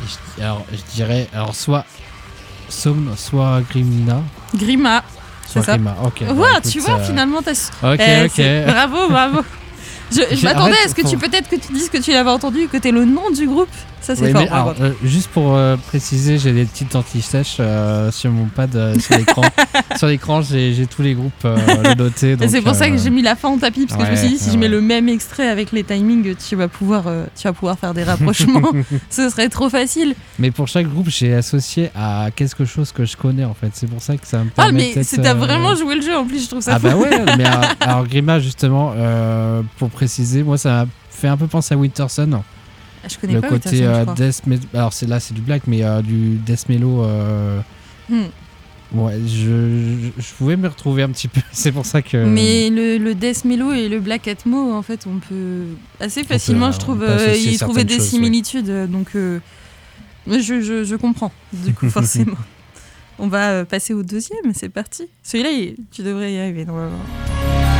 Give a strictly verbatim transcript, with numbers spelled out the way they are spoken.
je, alors, je dirais alors soit Somn, soit Grimna. Grima. Soit C'est ça. Grima, ok. Ouais, bah, écoute, tu vois, euh, finalement, t'as. Ok, Eh, ok. c'est- Bravo, bravo. Je, je J'ai- m'attendais en fait, à ce que faut- tu peut-être que tu dises que tu l'avais entendu et que t'aies le nom du groupe. Ça, c'est Oui, fort. mais par alors, contre. euh, juste pour euh, préciser, j'ai des petites anti-sèches euh, sur mon pad, euh, sur l'écran. Sur l'écran, j'ai, j'ai tous les groupes euh, le notés. Et donc, c'est pour ça que euh, j'ai mis la fin au tapis parce que je me suis ouais, dit si ouais, je mets ouais. le même extrait avec les timings, tu vas pouvoir, euh, tu vas pouvoir faire des rapprochements. Ce serait trop facile. Mais pour chaque groupe, j'ai associé à quelque chose que je connais en fait. C'est pour ça que ça me Ah, permet mais peut-être, c'est t'as euh, vraiment joué le jeu en plus, je trouve ça Ah fou. bah ouais, mais alors, alors Grima justement, euh, pour préciser, moi ça m'a fait un peu penser à Winterson. Ah, je connais Le pas côté Winterson, je euh, crois. death metal, alors c'est là c'est du black, mais euh, du death mellow. Euh, Hmm. ouais, je, je, je pouvais me retrouver un petit peu. C'est pour ça que. Mais le, le death mellow et le black atmo, en fait, on peut assez facilement, peut, je on trouve, peut euh, associer y trouver certaines des choses, similitudes. euh, Donc, euh, je, je, je comprends, du coup, forcément. On va euh, passer au deuxième, c'est parti. Celui-là, il- tu devrais y arriver, normalement.